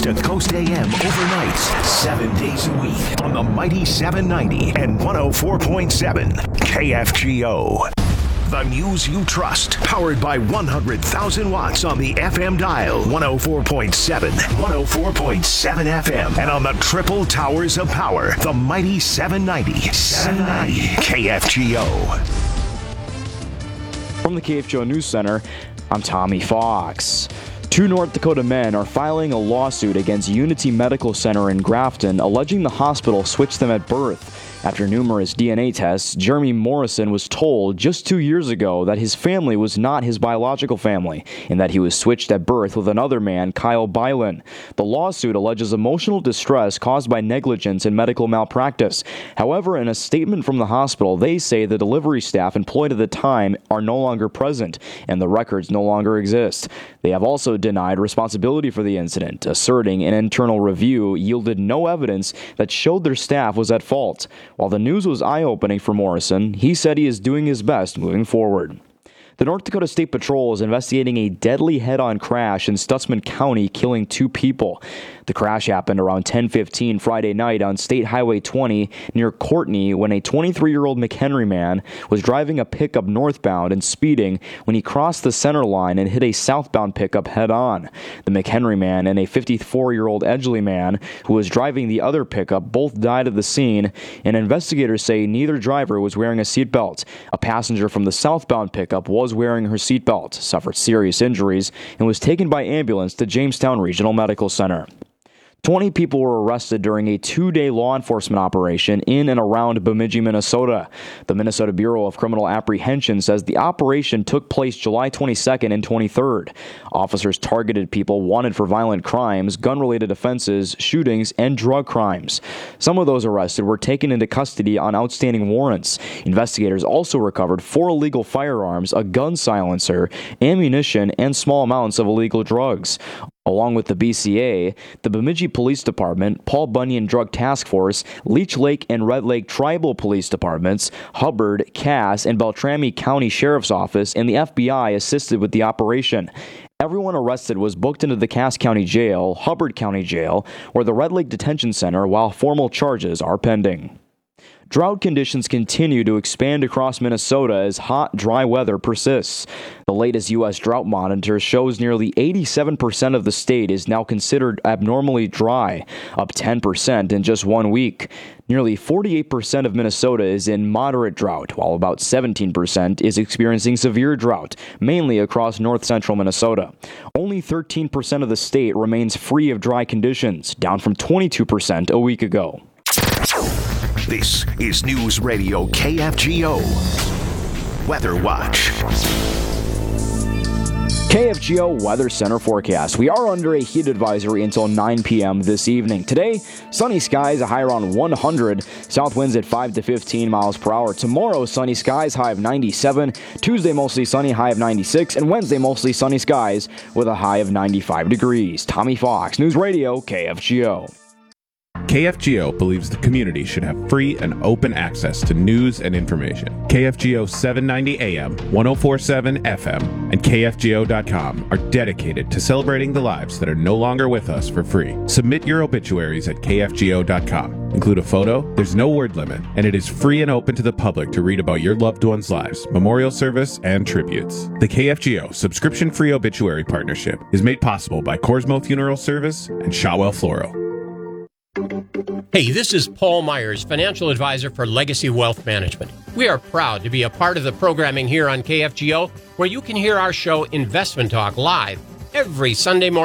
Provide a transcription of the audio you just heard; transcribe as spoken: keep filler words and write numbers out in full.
to Coast A M overnights, seven days a week on the mighty seven ninety and one oh four point seven K F G O. The news you trust, powered by one hundred thousand watts on the F M dial, one oh four point seven, one oh four point seven F M, and on the triple towers of power, the mighty seven ninety, seven ninety K F G O. From the K F G O News Center, I'm Tommy Fox. Two North Dakota men are filing a lawsuit against Unity Medical Center in Grafton, alleging the hospital switched them at birth. After numerous D N A tests, Jeremy Morrison was told just two years ago that his family was not his biological family and that he was switched at birth with another man, Kyle Bylan. The lawsuit alleges emotional distress caused by negligence and medical malpractice. However, in a statement from the hospital, they say the delivery staff employed at the time are no longer present and the records no longer exist. They have also denied responsibility for the incident, asserting an internal review yielded no evidence that showed their staff was at fault. While the news was eye-opening for Morrison, he said he is doing his best moving forward. The North Dakota State Patrol is investigating a deadly head-on crash in Stutsman County, killing two people. The crash happened around ten fifteen Friday night on State Highway twenty near Courtney when a twenty-three-year-old McHenry man was driving a pickup northbound and speeding when he crossed the center line and hit a southbound pickup head-on. The McHenry man and a fifty-four-year-old Edgley man who was driving the other pickup both died at the scene, and investigators say neither driver was wearing a seatbelt. A passenger from the southbound pickup was wearing her seatbelt, suffered serious injuries, and was taken by ambulance to Jamestown Regional Medical Center. twenty people were arrested during a two-day law enforcement operation in and around Bemidji, Minnesota. The Minnesota Bureau of Criminal Apprehension says the operation took place July twenty-second and twenty-third. Officers targeted people wanted for violent crimes, gun-related offenses, shootings, and drug crimes. Some of those arrested were taken into custody on outstanding warrants. Investigators also recovered four illegal firearms, a gun silencer, ammunition, and small amounts of illegal drugs. Along with the B C A, the Bemidji Police Department, Paul Bunyan Drug Task Force, Leech Lake and Red Lake Tribal Police Departments, Hubbard, Cass, and Beltrami County Sheriff's Office, and the F B I assisted with the operation. Everyone arrested was booked into the Cass County Jail, Hubbard County Jail, or the Red Lake Detention Center while formal charges are pending. Drought conditions continue to expand across Minnesota as hot, dry weather persists. The latest U S drought monitor shows nearly eighty-seven percent of the state is now considered abnormally dry, up ten percent in just one week. Nearly forty-eight percent of Minnesota is in moderate drought, while about seventeen percent is experiencing severe drought, mainly across north-central Minnesota. Only thirteen percent of the state remains free of dry conditions, down from twenty-two percent a week ago. This is News Radio K F G O Weather Watch. K F G O Weather Center forecast. We are under a heat advisory until nine p.m. this evening. Today, sunny skies, a high around one hundred. South winds at five to fifteen miles per hour. Tomorrow, sunny skies, high of ninety-seven. Tuesday, mostly sunny, high of ninety-six. And Wednesday, mostly sunny skies with a high of ninety-five degrees. Tommy Fox, News Radio, K F G O. K F G O believes the community should have free and open access to news and information. K F G O seven ninety A M, one oh four point seven F M, and K F G O dot com are dedicated to celebrating the lives that are no longer with us for free. Submit your obituaries at K F G O dot com. Include a photo, there's no word limit, and it is free and open to the public to read about your loved ones' lives, memorial service, and tributes. The K F G O subscription-free obituary partnership is made possible by Corsmo Funeral Service and Shotwell Floral. Hey, this is Paul Myers, financial advisor for Legacy Wealth Management. We are proud to be a part of the programming here on K F G O, where you can hear our show Investment Talk live every Sunday morning.